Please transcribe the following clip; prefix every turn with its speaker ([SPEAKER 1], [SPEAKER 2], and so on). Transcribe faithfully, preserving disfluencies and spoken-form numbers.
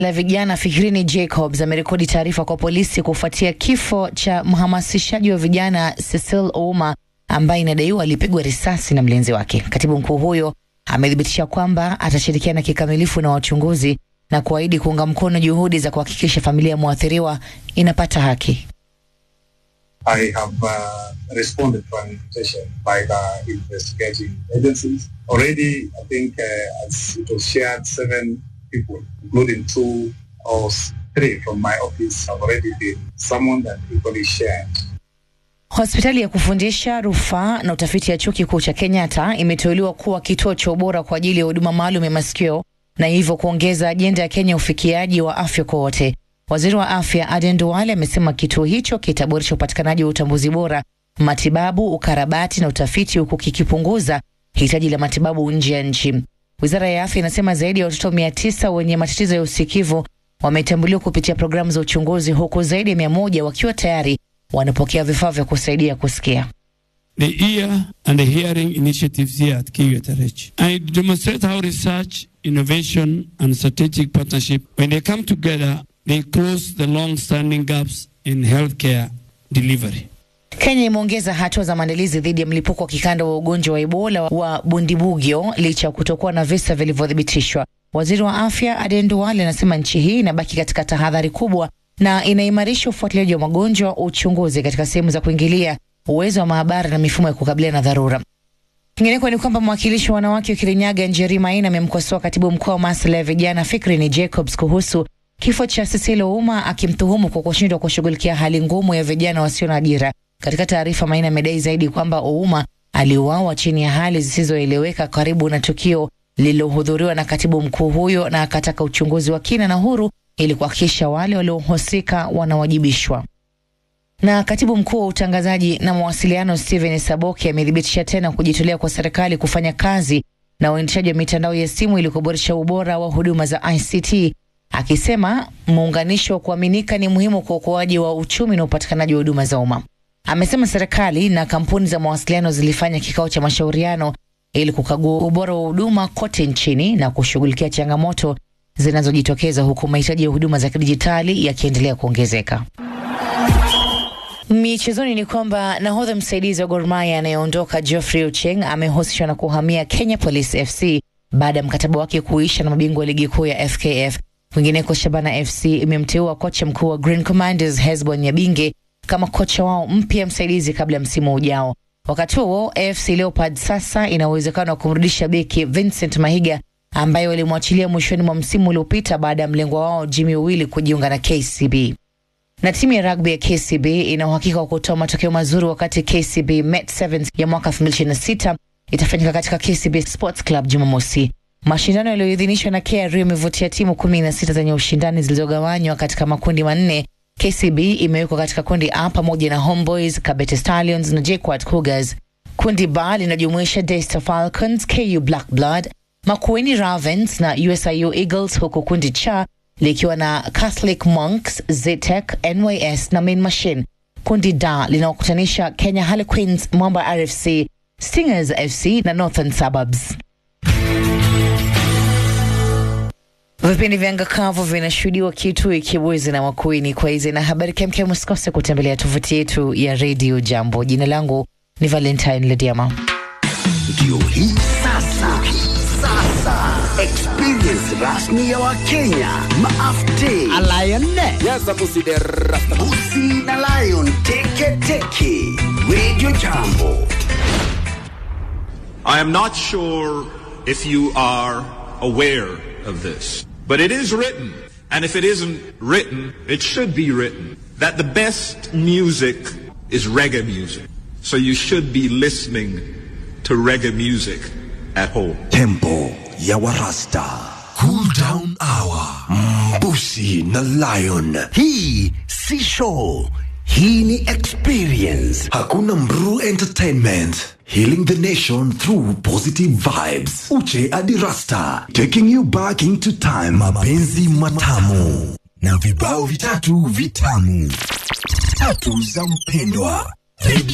[SPEAKER 1] La vijana Fikirini Jacobs amerekodi taarifa kwa polisi kufuatia kifo cha mhamasishaji wa vijana Cecil Ouma ambaye inadaiwa alipigwa risasi na mlinzi wake. Katibu mkuu huyo amethibitisha kwamba atashirikiana kikamilifu na wachunguzi na kuahidi kuunga mkono juhudi za kuhakikisha familia muathiriwa inapata haki.
[SPEAKER 2] I have uh, responded to an invitation by the investigating agencies. Already, I think, uh, as it was shared, seven people, including two or three from my office, have already been summoned and equally shared.
[SPEAKER 1] Hospitali ya kufundisha rufaa na utafiti ya chuo kikuu cha Kenyatta imeteuliwa kuwa kituo cha ubora kwa ajili ya huduma maalum ya masikio na hivyo kuongeza ajenda ya Kenya ufikiaji wa afya kwa wote. Waziri wa Afya Aden Duale amesema kituo hicho kitaboresha upatikanaji wa utambuzi bora, matibabu, ukarabati na utafiti huku kikipunguza hitaji la matibabu nje ya nchi. Wizara ya Afya inasema zaidi ya watoto mia tisa wenye matatizo ya usikivu wametambuliwa kupitia programu za uchunguzi huku zaidi ya mia moja wakiwa tayari wanapokea vifaa vya kusaidia kusikia.
[SPEAKER 3] The ear and the hearing initiatives here at K U T R H. I demonstrate how research, innovation and strategic partnership, when they come together, they close the long-standing gaps in healthcare delivery.
[SPEAKER 1] Kenya imeongeza hatua za maandalizi dhidi ya mlipuko wa kikanda wa ugonjwa wa Ebola wa Bundibugyo licha ya kutokuwa na visa vilivyothibitishwa. Waziri wa Afya Aden Duale anasema nchi hii inabaki katika tahadhari kubwa na inaimarisha ufuatiliaji wa magonjwa, uchunguzi katika sehemu za kuingilia, uwezo wa maabara na mifumo ya kukabiliana na dharura. Kingineko ni kwamba mwakilishi wa wanawake wa Kirinyaga Njeri Maina amemkosoa katibu mkuu wa masuala ya vijana Fikirini Jacobs kuhusu kifo cha Cecil Ouma, akimtuhumu kwa kushindwa kushughulikia hali ngumu ya vijana wasio na ajira. Katika taarifa, Maina amedai zaidi kwamba Ouma aliuawa chini ya hali zisizoeleweka karibu na tukio lililohudhuriwa na katibu mkuu huyo, na akataka uchunguzi wa kina na huru ili kuhakikisha wale waliohusika wanawajibishwa. Na katibu mkuu wa utangazaji na mawasiliano Steven Saboki amethibitisha tena kujitolea kwa serikali kufanya kazi na uendeshaji wa mitandao ya simu ili kuboresha ubora wa huduma za I C T, akisema muunganisho wa kuaminika ni muhimu kwa ukoaji wa uchumi na upatikanaji wa huduma za umma. Amesema serikali na kampuni za mawasiliano zilifanya kikao cha mashauriano ili kukagua ubora wa huduma kote nchini na kushughulikia changamoto zinazojitokeza huku mahitaji ya huduma za kidijitali yakiendelea kuongezeka. Michezoni ni kwamba nahodha msaidizi wa Gor Mahia anayeondoka Geoffrey Ocheng amehusishwa na kuhamia Kenya Police F C baada ya mkataba wake kuisha na mabingwa wa ligi kuu ya F K F. Kwingineko, Shabana F C imemteua kocha mkuu wa Green Commanders Hesbon Nyabinge kama kocha wao mpya msaidizi kabla ya msimu ujao. Wakati huo, A F C Leopards sasa ina uwezekano wa kumrudisha beki Vincent Mahiga ambaye walimwachilia mwishoni mwa msimu uliopita baada ya mlengwa wao Jimmy Owili kujiunga na K C B. Na timu ya rugby ya K C B ina uhakika wa kutoa matokeo mazuri wakati K C B Met Sevens ya mwaka elfu mbili ishirini na sita itafanyika katika K C B Sports Club Jumamosi. Mashindano yaliyoidhinishwa na K R U yamevutia timu kumi na sita zenye ushindani zilizogawanywa katika makundi manne. K C B imewekwa katika kundi A pamoja na Homeboys, Kabete Stallions na J K W A D Cougars. Kundi B linajumuisha Daystar Falcons, K U Black Blood, Makueni Ravens na U S I U Eagles, huku kundi C likiwa na Catholic Monks, Zetech, N Y S na Main Machine. Kundi D linaokutanisha Kenya Harlequins, Mwamba R F C, Stingers F C na Northern Suburbs. Vipindi vya anga kavu vinashuhudiwa Kitui, Kibwezi na Makueni. Kwa hizi na habari kemkem, usikose kutembelea tovuti yetu ya Radio Jambo. Jina langu ni Valentine Lediama.
[SPEAKER 4] Ndio hii sasa. Sasa experience rasmi ya Wakenya maafte Lion
[SPEAKER 5] Yaza Busi de Rasta
[SPEAKER 4] Busi na Lion teke teke Radio Jambo.
[SPEAKER 6] I am not sure if you are aware of this, but it is written, and if it isn't written, it should be written, that the best music is reggae music. So you should be listening to reggae music at home.
[SPEAKER 4] Tempo ya Warasta. Cool down hour. Busi na Lion. Hii si show. Hii ni experience. Hakuna Mru Entertainment. Healing the nation through positive vibes. Uche Adirasta. Taking you back into time. Mapenzi matamu. Na vibao vitatu vitamu. Tatu za mpendwa.